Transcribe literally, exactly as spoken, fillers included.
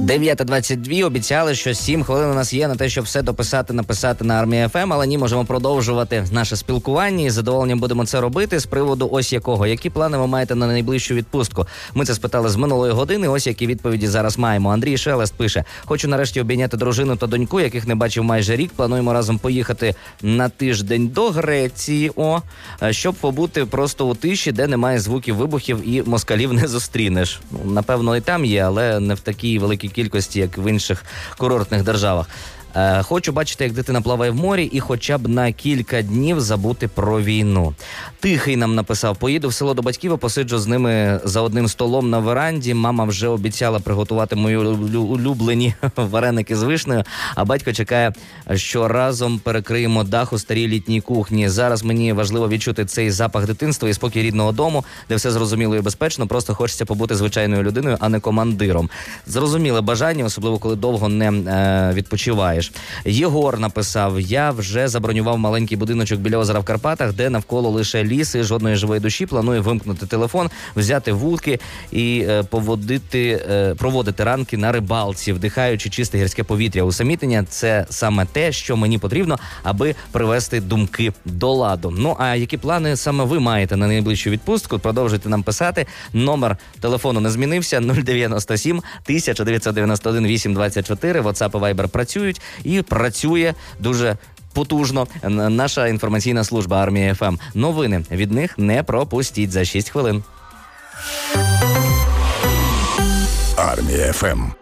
дев'ята двадцять два, обіцяли, що сім хвилин у нас є на те, щоб все дописати, написати на Армії еф ем, але ні, можемо продовжувати наше спілкування і з задоволенням будемо це робити з приводу ось якого. Які плани ви маєте на найближчу відпустку? Ми це спитали з минулої години, ось які відповіді зараз маємо. Андрій Шелест пише: хочу нарешті обійняти дружину та доньку, яких не бачив майже рік. Плануємо разом поїхати на тиждень до Греції, о, щоб побути просто у тиші, де немає звуків вибухів і москалів не зустрінеш. Ну, напевно, і там є, але не в такій великій кількості, як в інших курортних державах. Е, хочу бачити, як дитина плаває в морі і хоча б на кілька днів забути про війну. Тихий нам написав: поїду в село до батьків і посиджу з ними за одним столом на веранді. Мама вже обіцяла приготувати мої улюблені вареники з вишнею, а батько чекає, що разом перекриємо дах у старій літній кухні. Зараз мені важливо відчути цей запах дитинства і спокій рідного дому, де все зрозуміло і безпечно, просто хочеться побути звичайною людиною, а не командиром. Зрозуміле бажання, особливо коли довго не е, відпочиваєш. Єгор написав: я вже забронював маленький будиночок біля озера в Карпатах, де навколо лише ліс і жодної живої душі. Планую вимкнути телефон, взяти вудки і е, поводити, е, проводити ранки на рибалці, вдихаючи чисте гірське повітря. Усамітнення – це саме те, що мені потрібно, аби привести думки до ладу. Ну, а які плани саме ви маєте на найближчу відпустку? Продовжуйте нам писати. Номер телефону не змінився: нуль дев'яносто сім тисяча дев'ятсот дев'яносто один вісім двадцять чотири. WhatsApp і Viber працюють. І працює дуже потужно наша інформаційна служба Армії еф ем. Новини від них не пропустіть за шість хвилин. Армія еф ем.